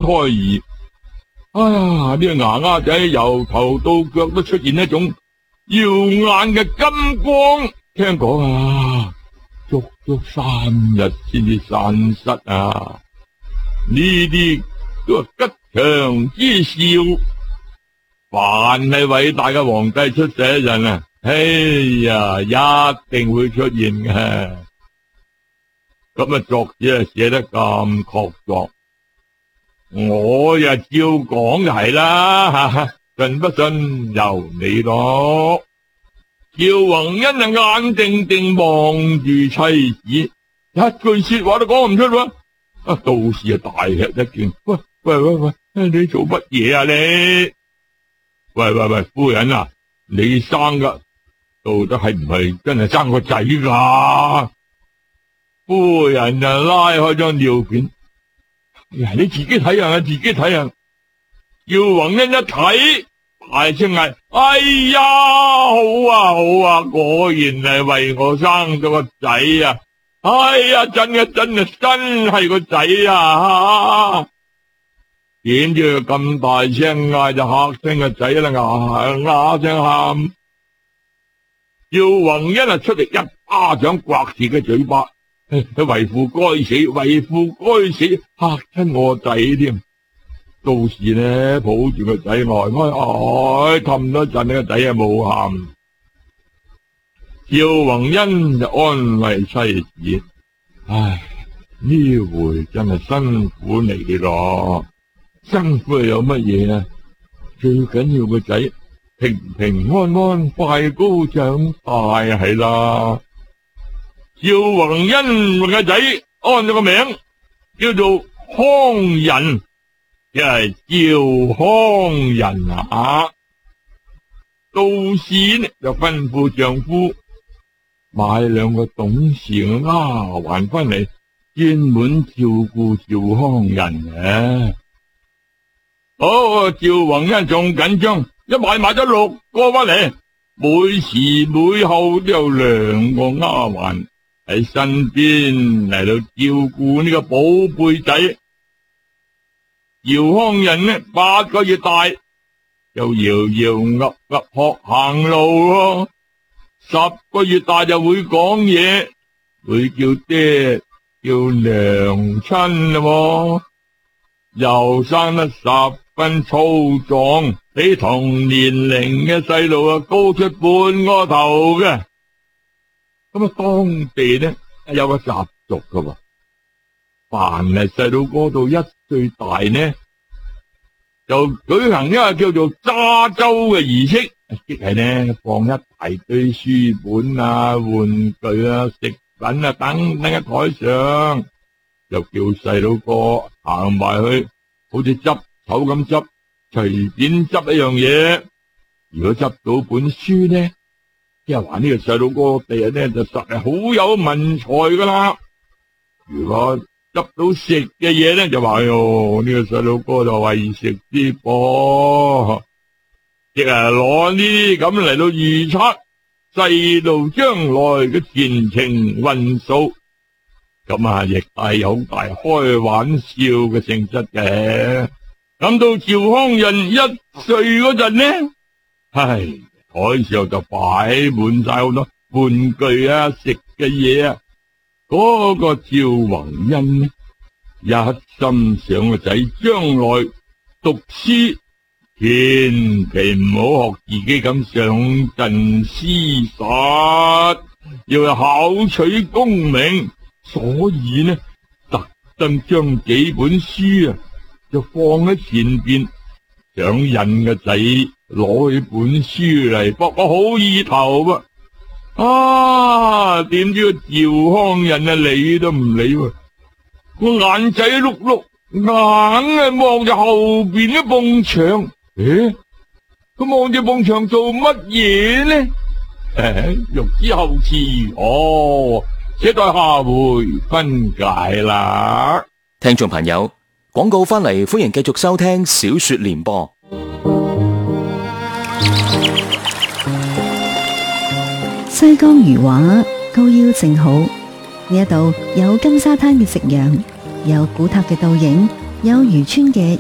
胎兒。哎呀，呢個牙丫仔由頭到腳都出現一種耀眼嘅金光，聽講啊，足足3日先至散失啊！呢啲都係吉祥之兆。凡係偉大嘅皇帝出世一陣啊，哎呀，一定會出現嘅。咁啊，作者寫得咁確鑿，我又照講就係啦，信不信由你咯。趙宏恩啊，眼定定望住妻子，一句說話都講唔出喎。道士啊，大吃一驚，喂，你做乜嘢啊你？喂，夫人啊，你生噶到底係唔係真係生個仔噶？夫人就拉開張尿片，你自己睇下，自己睇下。趙宏恩一睇，大聲嗌：哎呀，好啊，果然係為我生咗個仔啊！哎呀，真係個仔啊！點知佢咁大聲嗌就嚇聲個仔啦，啞聲喊。趙宏恩啊，出嚟一巴掌刮住佢嘴巴，為父該死，嚇親我仔添。到時呢，抱住個仔呆開，氹多陣，個仔啊冇喊。趙宏恩就安慰妻子：唉，呢回真係辛苦你咯。辛苦有乜嘢啊？最緊要個仔平平安安、快高長大係啦。趙宏恩個仔安咗個名叫做康仁，即係趙康仁啊。道士呢就吩咐丈夫買2個懂事嘅丫鬟翻嚟，專門照顧趙康仁嘅。趙宏恩仲緊張，一買咗6個翻嚟，每時每候都有2個丫鬟喺身邊嚟到照顧呢個寶貝仔。趙康仁呢8個月大，就搖搖噏噏學行路咯。10個月大就會講嘢，會叫爹叫娘親咯。又生得十分粗壯，比同年齡嘅細路啊高出半個頭嘅。咁啊，當地呢有個習俗噶喎，凡係細路哥到1歲大呢，就舉行一個叫做揸周嘅儀式，即係呢放一大堆書本啊、玩具啊、食品啊等等喺台上，又叫細路哥行埋去，好似執手咁執，隨便執一樣嘢。如果執到本書呢，即係話呢個細路哥第日呢就實係好有文采噶啦。如果執到食嘅嘢呢，就話喲呢個細路哥就為食之噃，即係攞呢啲咁嚟到預測細路將來嘅前程運數。咁啊，亦係有大開玩笑嘅性質嘅。咁到趙康仁1歲嗰陣呢，台上就擺滿晒好多玩具啊、食嘅嘢啊。嗰個趙宏恩呢，一心想個仔將來讀書，千祈唔好學自己咁上進思實，要考取功名。所以呢，特登將幾本書啊，就放喺前邊，想引個仔攞起本書嚟搏個好意頭噃。點知個趙康仁啊，理都唔理喎，個眼仔碌碌，硬係望住後邊一埲牆。佢望住埲牆做乜嘢呢？欲知後事如何，且待下回分解啦。 聽眾朋友，廣告翻嚟，歡迎繼續收聽小說聯播。 西江魚畫高腰正好，呢一度有金沙灘嘅夕陽，有古塔嘅倒影，有漁村嘅